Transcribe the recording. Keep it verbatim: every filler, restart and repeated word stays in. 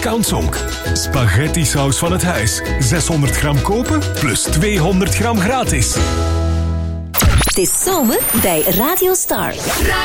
discount zonk. Spaghetti saus van het huis. zeshonderd gram kopen plus tweehonderd gram gratis. Het is zomer bij Radio Star.